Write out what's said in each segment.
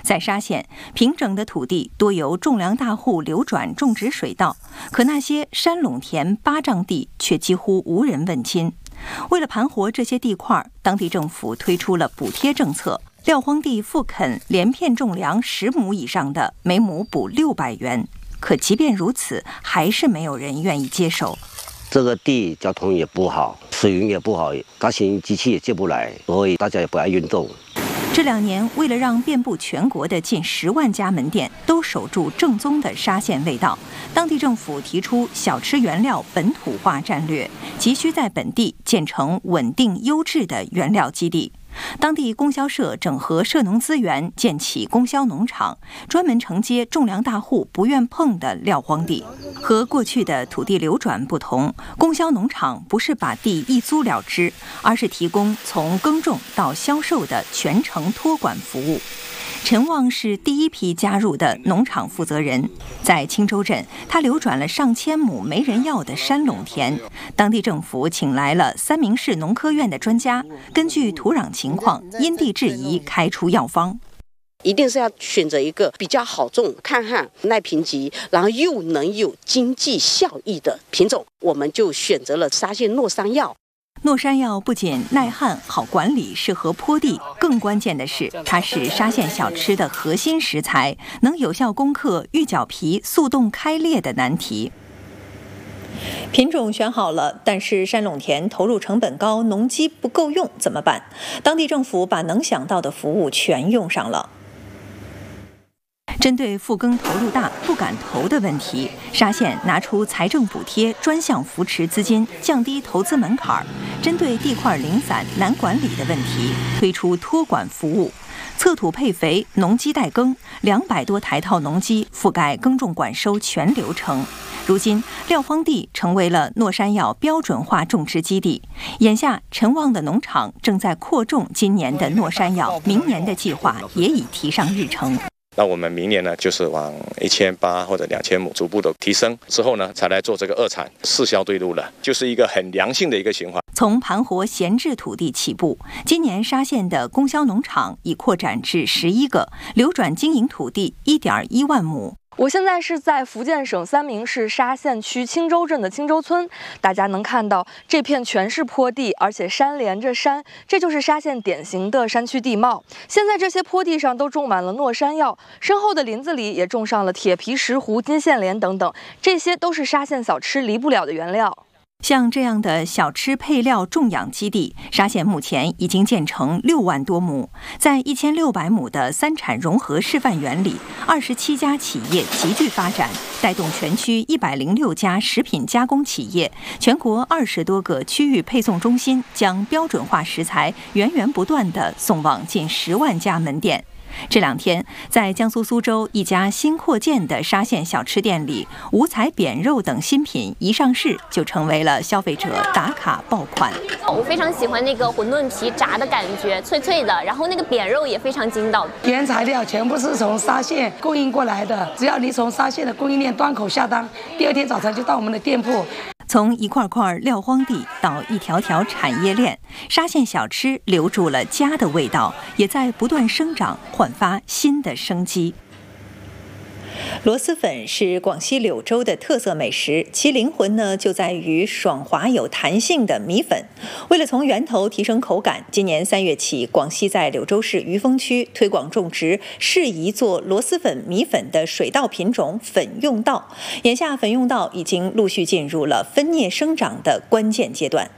在沙县，平整的土地多由种粮大户流转种植水稻，可那些山垄田、巴掌地却几乎无人问津。为了盘活这些地块，当地政府推出了补贴政策，撂荒地复垦连片种粮10亩以上的，每亩补600元。可即便如此，还是没有人愿意接手。 这个地交通也不好，水源也不好，大型机器也进不来，所以大家也不爱运动。 这2年，为了让遍布全国的近10万家门店都守住正宗的沙县味道，当地政府提出小吃原料本土化战略，急需在本地建成稳定优质的原料基地。当地供销社整合社农资源，建起供销农场，专门承接种粮大户不愿碰的撂荒地。和过去的土地流转不同，供销农场不是把地一租了之，而是提供从耕种到销售的全程托管服务。陈旺是第一批加入的农场负责人，在青州镇，他流转了上千亩没人要的山垄田，当地政府请来了三明市农科院的专家，根据土壤情况因地制宜开出药方。 一定是要选择一个比较好种、抗旱、耐贫瘠，然后又能有经济效益的品种，我们就选择了沙县诺山药。 诺山药不仅耐旱、好管理、适合坡地，更关键的是，它是沙县小吃的核心食材，能有效攻克芋角皮速冻开裂的难题。品种选好了，但是山垄田投入成本高，农机不够用，怎么办？当地政府把能想到的服务全用上了。针对复耕投入大不敢投的问题，沙县拿出财政补贴专项扶持资金，降低投资门槛；针对地块零散难管理的问题，推出托管服务，测土配肥、农机代耕，200多台套农机覆盖耕种管收全流程。如今，撂荒地成为了诺山药标准化种植基地。眼下，陈旺的农场正在扩种今年的诺山药，明年的计划也已提上日程。 那我们明年呢，就是往1800或者2000亩逐步的提升，之后呢，才来做这个2产4销对路了，就是一个很良性的一个循环。 从盘活闲置土地起步，今年沙县的供销农场已扩展至11个，流转经营土地1.1万亩。 我现在是在福建省三明市沙县区青州镇的青州村，大家能看到这片全是坡地，而且山连着山，这就是沙县典型的山区地貌。现在这些坡地上都种满了诺山药，身后的林子里也种上了铁皮石斛、金线莲等等，这些都是沙县小吃离不了的原料。 像这样的小吃配料种养基地，沙县目前已经建成6万多亩。在1600亩的3产融合示范园里，27家企业集聚发展，带动全区106家食品加工企业，全国20多个区域配送中心将标准化食材源源不断地送往近10万家门店。这2天，在江苏苏州一家新扩建的沙县小吃店里，五彩扁肉等新品一上市就成为了消费者打卡爆款。 我非常喜欢那个馄饨皮炸的感觉，脆脆的，然后那个扁肉也非常筋道。 原材料全部是从沙县供应过来的，只要你从沙县的供应链端口下单，第2天早晨就到我们的店铺。 从一块块撂荒地到一条条产业链，沙县小吃留住了家的味道，也在不断生长，焕发新的生机。螺蛳粉是广西柳州的特色美食，其灵魂呢就在于爽滑有弹性的米粉。为了从源头提升口感，今年3月起，广西在柳州市余丰区推广种植适宜做螺蛳粉米粉的水稻品种粉用稻。眼下粉用稻已经陆续进入了分蘖生长的关键阶段。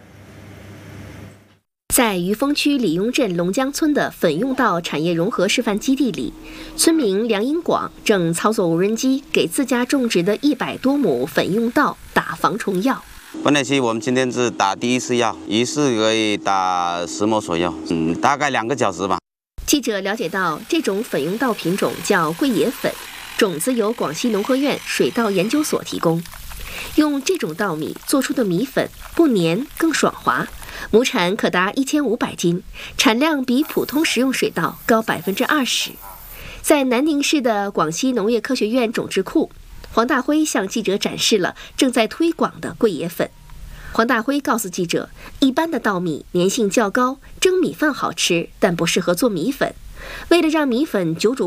在余丰区李雍镇龙江村的粉用稻产业融合示范基地里，村民梁英广正操作无人机给自家种植的100多亩粉用稻打防虫药。 本来期我们今天是打第1次药，一次可以打10亩左右，大概2个小时吧。 记者了解到，这种粉用稻品种叫桂野粉，种子由广西农科院水稻研究所提供。用这种稻米做出的米粉不黏更爽滑，亩产可达1500斤，产量比普通食用水稻高20%。在南宁市的广西农业科学院种质库，黄大辉向记者展示了正在推广的桂野粉。黄大辉告诉记者，一般的稻米粘性较高，蒸米饭好吃，但不适合做米粉。为了让米粉久煮